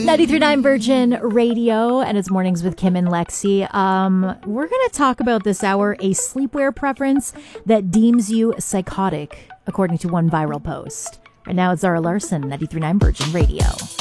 93.9 Virgin Radio, and it's Mornings with Kim and Lexi. We're going to talk about this hour a sleepwear preference that deems you psychotic, according to one viral post. And now it's Zara Larson, 93.9 Virgin Radio.